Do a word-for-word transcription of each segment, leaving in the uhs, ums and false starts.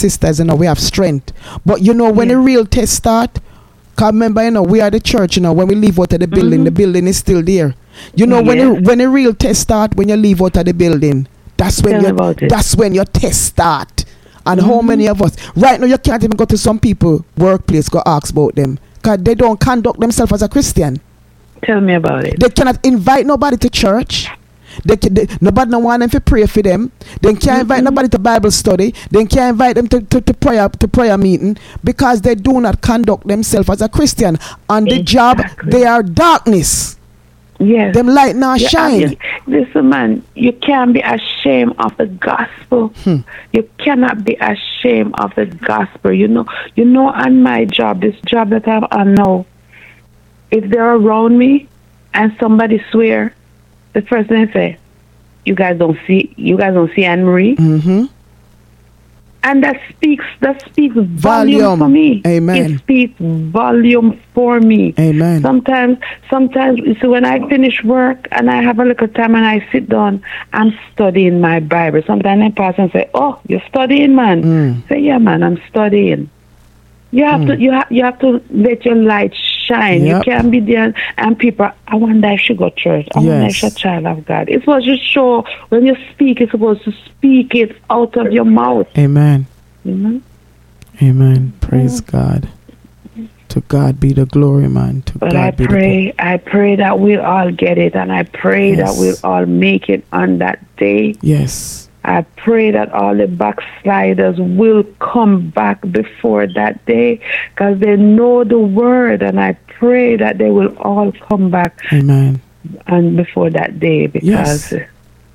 sisters, you know, we have strength. But you know, when yeah. the real test start, cause remember, you know, we are the church, you know, when we leave out of the building, mm-hmm. the building is still there. You know, yeah. when the, when the real test start, when you leave out of the building, that's when you that's when your test start. And mm-hmm. how many of us right now you can't even go to some people workplace go ask about them because they don't conduct themselves as a Christian. Tell me about it. They cannot invite nobody to church. They, can, they nobody don't want them to pray for them. They can't mm-hmm. invite nobody to Bible study. They can't invite them to, to, to prayer to prayer meeting because they do not conduct themselves as a Christian. On the exactly. job, they are darkness. Yes. Them light now yeah, shine. Just, listen, man, you can't be ashamed of the gospel. Hmm. You cannot be ashamed of the gospel. You know, you know, on my job, this job that I'm on now, if they're around me and somebody swear, the first thing I say, you guys don't see, you guys don't see Anne Marie. Mm-hmm. And that speaks, that speaks volume, volume for me. Amen. It speaks volume for me. Amen. Sometimes, sometimes, so when I finish work and I have a little time and I sit down, I'm studying my Bible. Sometimes I pass and say, "Oh, you're studying, man." Mm. Say, "Yeah, man, I'm studying." You have mm. to, you have, you have to let your light shine. Yep. You can't be there and people, I wonder if she go to church. I yes. wonder if she's a child of God. It's supposed to show when you speak, it's supposed to speak it out of your mouth. Amen. Mm-hmm. Amen. Praise mm. God. To God be the glory, man. To but God I be pray, the I pray that we'll all get it, and I pray yes. that we'll all make it on that day. Yes. I pray that all the backsliders will come back before that day because they know the word, and I pray that they will all come back. Amen. And before that day, because yes. it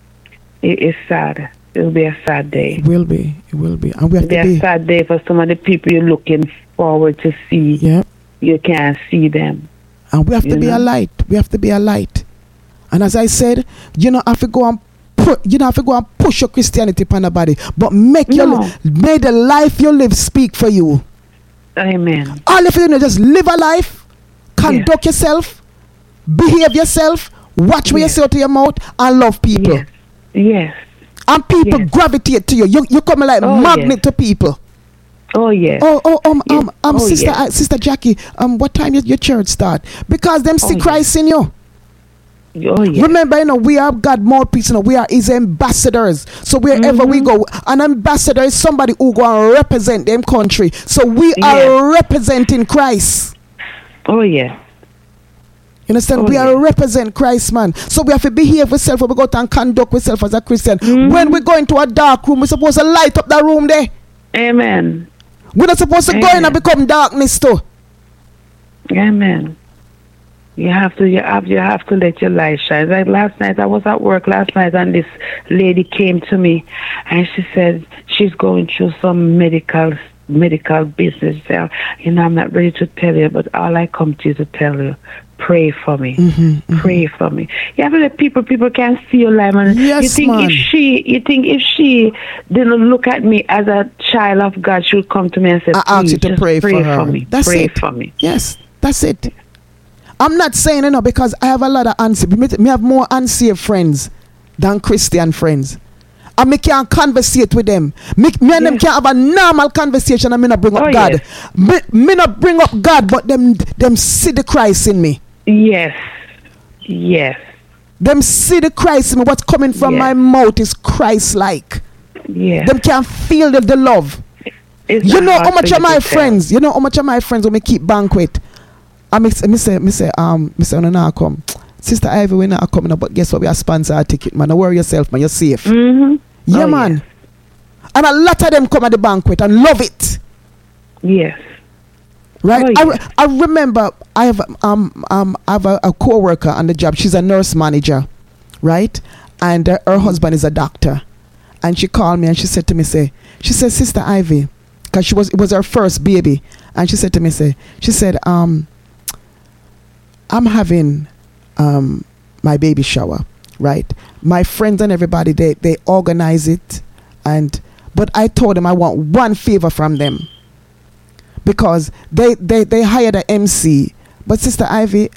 is sad. It will be a sad day. It will be. It will be. And we have It'll to be be a sad day for some of the people you're looking forward to see. Yep. You can't see them. And we have to you be know? a light. We have to be a light. And as I said, you know, I have to go and put, you know, I have to go and push your Christianity upon the body, but make no. your may the life you live speak for you. Amen. All if you do is just live a life, conduct yes. yourself, behave yourself, watch where yes. you say to your mouth, and love people. Yes. yes. And people yes. gravitate to you. You you come like oh, magnet yes. to people. Oh yes. Oh oh um yes. um um oh, sister yes. uh, sister Jackie, um what time your, your church start? Because them see oh, Christ yes. in you. Oh, yes. Remember, you know, we are God mouthpiece, you know, we are his ambassadors. So wherever mm-hmm. we go, an ambassador is somebody who go and represent them country. So we yes. are representing Christ. Oh yeah. You understand? Oh, we yeah. are represent Christ, man. So we have to behave ourselves when we go out and conduct ourselves as a Christian. Mm-hmm. When we go into a dark room, we're supposed to light up that room there. Amen. We're not supposed to Amen. go in and become darkness too. Amen. You have to, you have, you have to let your light shine. Like last night, I was at work last night, and this lady came to me, and she said she's going through some medical, medical business. There, you know, I'm not ready to tell you, but all I come to you to tell you, pray for me, mm-hmm, mm-hmm. pray for me. You have to let people, people can see your life, and yes, you think man. if she, you think if she didn't look at me as a child of God, she would come to me and say, I ask you to pray, pray for her. For me. That's pray it. for me. Yes, that's it. I'm not saying you know because I have a lot of unsaved. Me, me have more unsaved friends than Christian friends. And me can't conversate with them. Me, me and yes. them can't have a normal conversation and me not bring up oh, God. Yes. Me, me not bring up God, but them them see the Christ in me. Yes. Yes. Them see the Christ in me. What's coming from yes. my mouth is Christ-like. Yes. Them can feel the, the love. It's you know how much of of my friends, you know how much of my friends when me keep banquet. I me say, me say, me say, um, me say, when I come, Sister Ivy, we not coming up, but guess what? We are sponsor our ticket, man. Don't worry yourself, man. You're safe. Mm-hmm. Yeah, oh, man. Yes. And a lot of them come at the banquet and love it. Yes. Right. Oh, I, yes. re- I remember I have um um I have a, a co-worker on the job. She's a nurse manager, right? And uh, her husband is a doctor. And she called me and she said to me, say, she said, Sister Ivy, because she was it was her first baby, and she said to me, say, she said, um. I'm having um, my baby shower, right? My friends and everybody, they, they organize it. and But I told them I want one favor from them. Because they, they, they hired an M C. But Sister Ivy,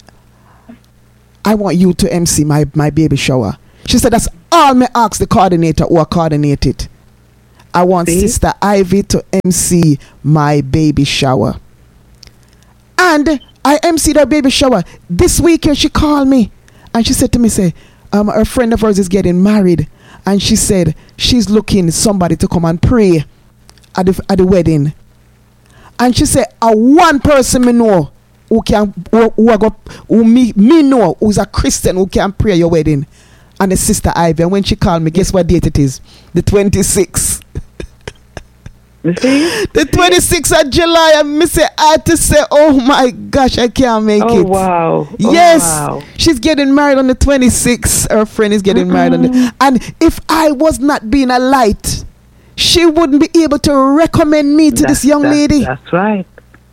I want you to M C my, my baby shower. She said, that's all me ask the coordinator who coordinate it. I want See? Sister Ivy to M C my baby shower. And I emceed her baby shower. This weekend she called me and she said to me, say, um, her friend of hers is getting married. And she said she's looking somebody to come and pray at the, at the wedding. And she said, a one person me know who can who, who, I got, who me, me know who's a Christian who can pray your wedding. And the Sister Ivy. And when she called me, guess what date it is? The twenty-sixth. You see? The twenty-sixth of July. And me say, I had to say, oh my gosh, I can't make Oh, it. wow. Oh, Yes. wow. She's getting married on the twenty-sixth. Her friend is getting Mm-mm. married on the. And if I was not being a light, she wouldn't be able to recommend me to That's- this young that's- lady. That's right.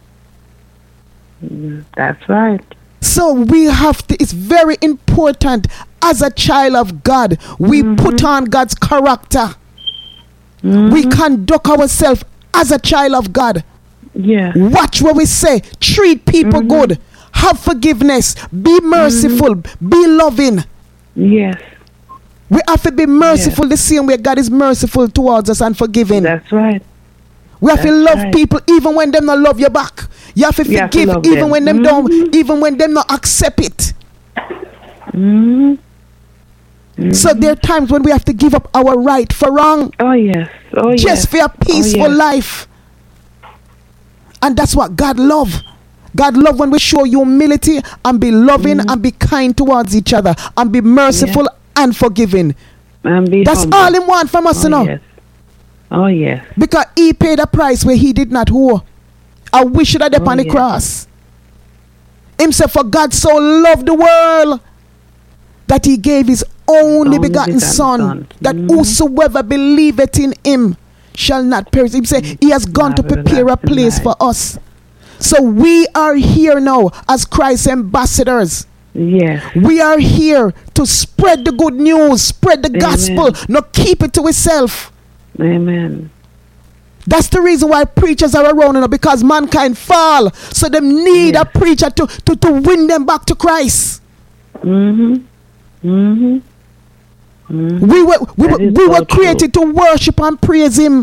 Mm, That's right. So we have to, it's very important as a child of God, we Mhm. put on God's character. Mhm. We conduct ourselves as a child of God. Yeah. Watch what we say. Treat people Mhm. good. Have forgiveness. Be merciful. Be loving. Yes. We have to be merciful the same way God is merciful towards us and forgiving. That's right. We have to That's love right. people even when them not love you back. You have to You have to forgive love even them. when them Mhm. don't, even when them not accept it. Mm-hmm. So there are times when we have to give up our right for wrong, Oh, yes. Oh, yes. just for a peaceful yes. life. And that's what God love. God love when we show humility and be loving Mhm. and be kind towards each other and be merciful and forgiving. And be That's humble. all Him want from us, Oh, you know. yes. Oh, yes. Because He paid a price where He did not owe. And we should have up Oh, on the yes. cross. Himself, for God so loved the world that He gave His only, Only begotten begotten Son, Son. that Mhm. whosoever believeth in Him shall not perish. He said He has gone to Have prepare a everlasting place life. for us. So we are here now as Christ's ambassadors. Yes. We are here to spread the good news, spread the Amen. gospel, not keep it to itself. Amen. That's the reason why preachers are around, you know, because mankind fall. So they need Yes. a preacher to, to, to win them back to Christ. Mm-hmm. Mm-hmm. Mm-hmm. We were we That were, is we so were created to worship and praise Him.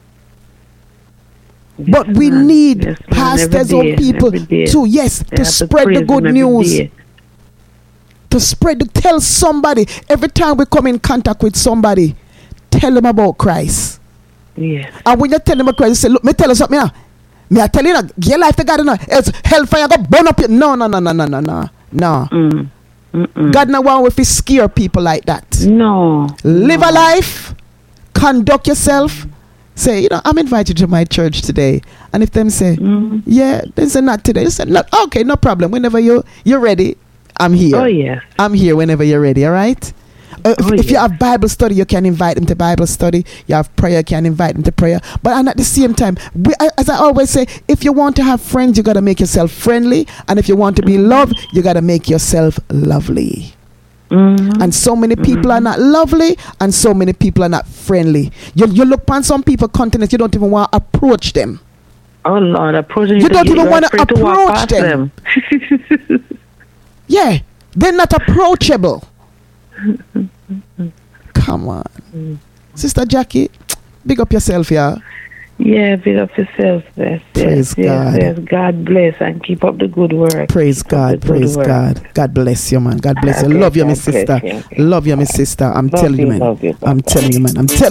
But Yes, we man. need Yes, man. pastors Every or day, people every day. to, yes, They to have spread the praise good Him every news. day. To spread, to tell somebody, every time we come in contact with somebody, tell them about Christ. Yes. And when you tell them about Christ, you say, look, me tell you something now. Me I tell you now, give your life to God, you know. Else hellfire go burn up your, no, no, no, no, no, no, no. No. Mm. Mm-mm. God no want if He scare people like that. No. Live no. a life, conduct yourself. Say, you know, I'm invited to my church today. And if them say, Mm. yeah, they say not today. You say, no, okay, no problem. Whenever you you're ready, I'm here. Oh, yes. I'm here whenever you're ready, all right? Uh, if, Oh, if you yes. have Bible study, you can invite them to Bible study. You have prayer, you can invite them to prayer. But and at the same time, we, as I always say, if you want to have friends, you got to make yourself friendly. And if you want to be loved, you got to make yourself lovely. Mm-hmm. And so many people are not lovely, and so many people are not friendly. You, you look upon some people continents, you don't even want to approach them. Oh, Lord, approaching You don't to even get wanna afraid to walk approach past them. Yeah, they're not approachable. Come on. Sister Jackie, big up yourself, yeah. Yeah, big up yourself, yes. Praise yes, God. Yes, yes. God bless and keep up the good work. Praise Keep up God, the good praise work. God. God bless you, man. God bless you. Okay, Love you, my God bless sister. you, okay. Love you, my sister. I'm Love telling you, you, man. love you, I'm Papa. telling you, man. I'm telling